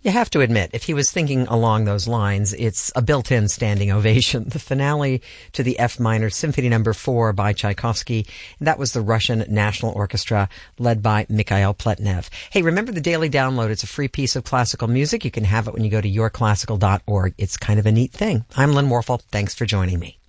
You have to admit, if he was thinking along those lines, it's a built-in standing ovation. The finale to the F minor Symphony No. 4 by Tchaikovsky. That was the Russian National Orchestra led by Mikhail Pletnev. Hey, remember the Daily Download. It's a free piece of classical music. You can have it when you go to yourclassical.org. It's kind of a neat thing. I'm Lynn Warfel. Thanks for joining me.